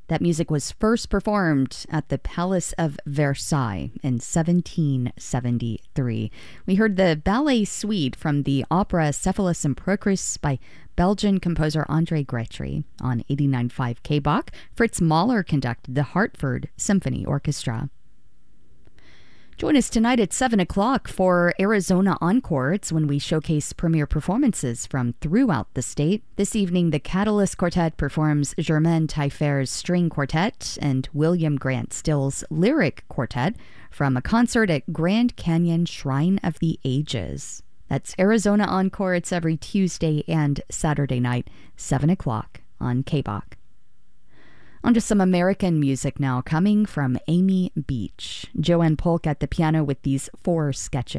That music was first performed at the Palace of Versailles in 1773. We heard the ballet suite from the opera Cephalus and Procris by Belgian composer André Gretry on 89.5 KBach. Fritz Mahler conducted the Hartford Symphony Orchestra. Join us tonight at 7 o'clock for Arizona Encore. It's when we showcase premiere performances from throughout the state. This evening, the Catalyst Quartet performs Germaine Taillefer's String Quartet and William Grant Still's Lyric Quartet from a concert at Grand Canyon Shrine of the Ages. That's Arizona Encore. It's every Tuesday and Saturday night, 7 o'clock on KBach. On to some American music now, coming from Amy Beach. Joanne Polk at the piano with these 4 sketches.